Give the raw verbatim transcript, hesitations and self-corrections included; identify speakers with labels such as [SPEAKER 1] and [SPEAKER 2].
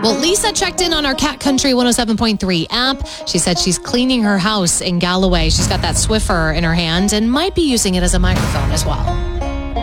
[SPEAKER 1] Well, Lisa checked in on our Cat Country one oh seven point three app. She said she's cleaning her house in Galloway. She's got that Swiffer in her hand and might be using it as a microphone as well.